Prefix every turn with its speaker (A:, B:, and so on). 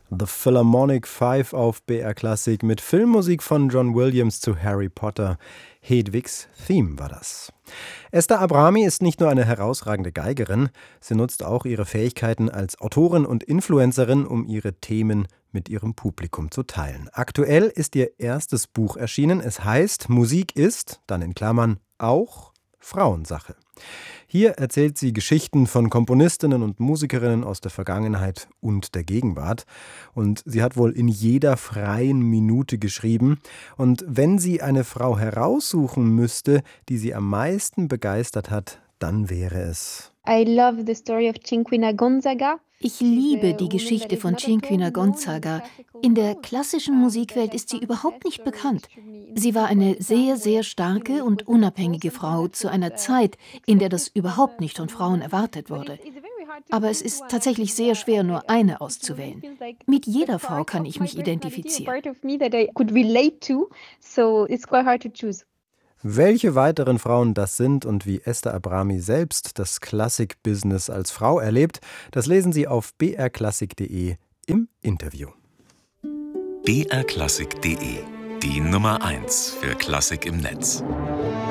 A: The Philharmonic 5 auf BR Klassik mit Filmmusik von John Williams zu Harry Potter. Hedwigs Theme war das. Esther Abrami ist nicht nur eine herausragende Geigerin, sie nutzt auch ihre Fähigkeiten als Autorin und Influencerin, um ihre Themen mit ihrem Publikum zu teilen. Aktuell ist ihr erstes Buch erschienen. Es heißt Musik ist, dann in Klammern, auch Frauensache. Hier erzählt sie Geschichten von Komponistinnen und Musikerinnen aus der Vergangenheit und der Gegenwart. Und sie hat wohl in jeder freien Minute geschrieben. Und wenn sie eine Frau heraussuchen müsste, die sie am meisten begeistert hat, dann wäre es...
B: I love the story of Cinquina Gonzaga.
C: Ich liebe die Geschichte von Cinquina Gonzaga. In der klassischen Musikwelt ist sie überhaupt nicht bekannt. Sie war eine sehr, sehr starke und unabhängige Frau zu einer Zeit, in der das überhaupt nicht von Frauen erwartet wurde. Aber es ist tatsächlich sehr schwer, nur eine auszuwählen. Mit jeder Frau kann ich mich identifizieren.
A: Welche weiteren Frauen das sind und wie Esther Abrami selbst das Klassik-Business als Frau erlebt, das lesen Sie auf brklassik.de im Interview.
D: brklassik.de, die Nummer 1 für Klassik im Netz.